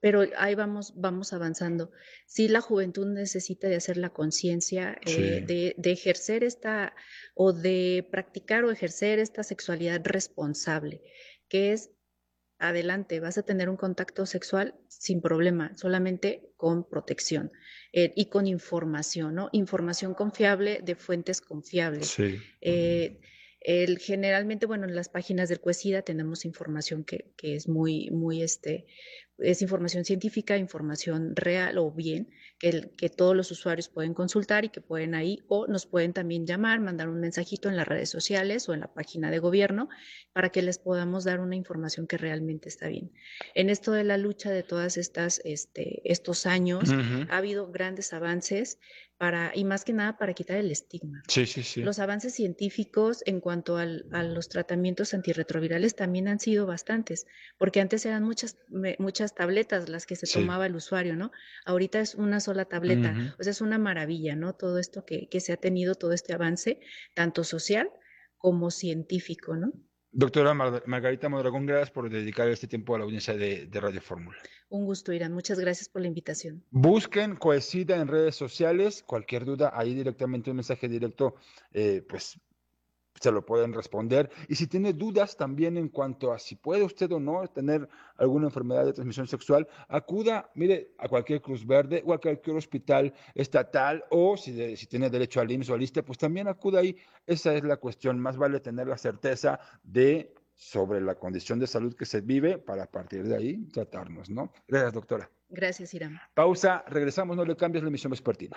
pero ahí vamos avanzando. Sí, la juventud necesita de hacer la conciencia, de ejercer o de practicar o ejercer esta sexualidad responsable, que es, adelante, vas a tener un contacto sexual sin problema, solamente con protección y con información, ¿no? Información confiable de fuentes confiables. Sí. Generalmente, bueno, en las páginas del CUESIDA tenemos información que es muy, es información científica, información real o bien que todos los usuarios pueden consultar y que pueden ahí, o nos pueden también llamar, mandar un mensajito en las redes sociales o en la página de gobierno para que les podamos dar una información que realmente está bien. En esto de la lucha de todas estos años, ha habido grandes avances y más que nada para quitar el estigma. Sí. Los avances científicos en cuanto a los tratamientos antirretrovirales también han sido bastantes, porque antes eran muchas tabletas las que se tomaba el usuario, ¿no? Ahorita es una sola tableta, o sea, es una maravilla, ¿no? Todo esto que se ha tenido, todo este avance, tanto social como científico, ¿no? Doctora Margarita Mondragón, gracias por dedicar este tiempo a la audiencia de Radio Fórmula. Un gusto, Irán. Muchas gracias por la invitación. Busquen CUESIDA en redes sociales. Cualquier duda, ahí directamente un mensaje directo, pues se lo pueden responder. Y si tiene dudas también en cuanto a si puede usted o no tener alguna enfermedad de transmisión sexual, acuda, mire, a cualquier Cruz Verde o a cualquier hospital estatal, o si tiene derecho al IMSS o al ISSSTE, pues también acuda ahí. Esa es la cuestión. Más vale tener la certeza sobre la condición de salud que se vive para a partir de ahí tratarnos, ¿no? Gracias, doctora. Gracias, Irán. Pausa, regresamos, no le cambies, la emisión vespertina.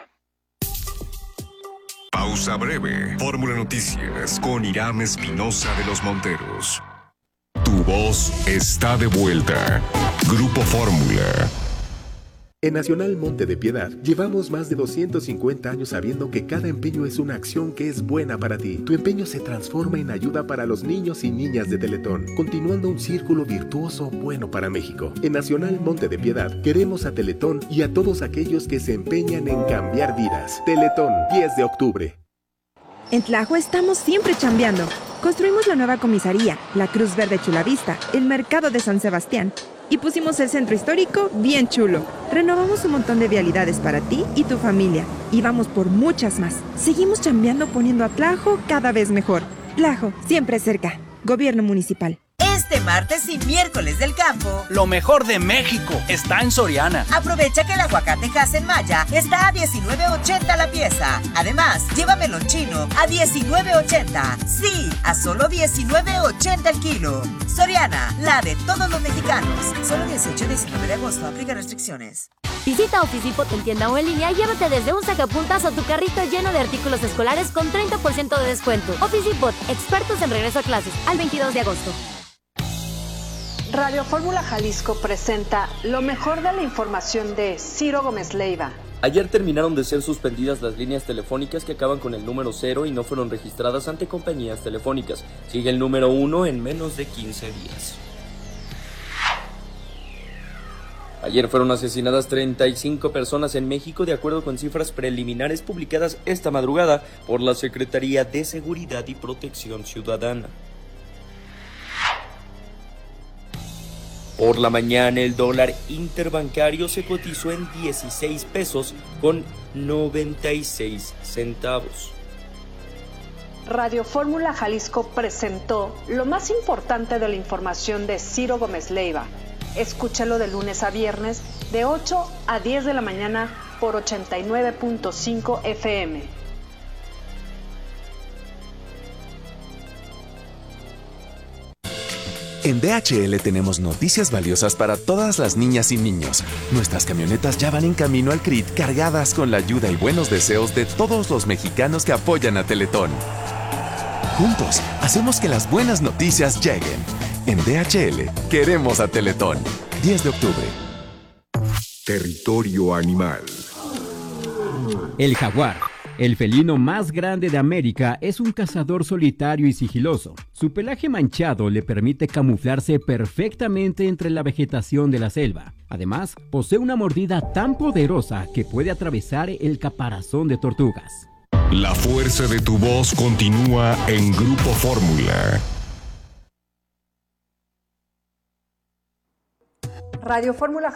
Pausa breve. Fórmula Noticias con Irán Espinosa de los Monteros. Tu voz está de vuelta. Grupo Fórmula. En Nacional Monte de Piedad llevamos más de 250 años sabiendo que cada empeño es una acción que es buena para ti. Tu empeño se transforma en ayuda para los niños y niñas de Teletón, continuando un círculo virtuoso bueno para México. En Nacional Monte de Piedad queremos a Teletón y a todos aquellos que se empeñan en cambiar vidas. Teletón, 10 de octubre. En Tlajo estamos siempre chambeando. Construimos la nueva comisaría, la Cruz Verde Chulavista, el mercado de San Sebastián. Y pusimos el centro histórico bien chulo. Renovamos un montón de vialidades para ti y tu familia. Y vamos por muchas más. Seguimos chambeando poniendo a Tlajo cada vez mejor. Tlajo, siempre cerca. Gobierno municipal. Este martes y miércoles del campo, lo mejor de México está en Soriana. Aprovecha que el aguacate Hass Maya está a $19.80 la pieza. Además, lleva melón chino a $19.80. Sí, a solo $19.80 el kilo. Soriana, la de todos los mexicanos. Solo 18 y 19 de agosto. Aplica restricciones. Visita Office Depot en tienda o en línea y llévate desde un sacapuntas o tu carrito lleno de artículos escolares con 30% de descuento. Office Depot, expertos en regreso a clases, al 22 de agosto. Radio Fórmula Jalisco presenta lo mejor de la información de Ciro Gómez Leiva. Ayer terminaron de ser suspendidas las líneas telefónicas que acaban con el número 0 y no fueron registradas ante compañías telefónicas. Sigue el número 1 en menos de 15 días. Ayer fueron asesinadas 35 personas en México, de acuerdo con cifras preliminares publicadas esta madrugada por la Secretaría de Seguridad y Protección Ciudadana. Por la mañana, el dólar interbancario se cotizó en 16 pesos con 96 centavos. Radio Fórmula Jalisco presentó lo más importante de la información de Ciro Gómez Leiva. Escúchalo de lunes a viernes de 8 a 10 de la mañana por 89.5 FM. En DHL tenemos noticias valiosas para todas las niñas y niños. Nuestras camionetas ya van en camino al CRIT cargadas con la ayuda y buenos deseos de todos los mexicanos que apoyan a Teletón. Juntos, hacemos que las buenas noticias lleguen. En DHL, queremos a Teletón. 10 de octubre. Territorio animal. El jaguar, el felino más grande de América, es un cazador solitario y sigiloso. Su pelaje manchado le permite camuflarse perfectamente entre la vegetación de la selva. Además, posee una mordida tan poderosa que puede atravesar el caparazón de tortugas. La fuerza de tu voz continúa en Grupo Fórmula. Radio Fórmula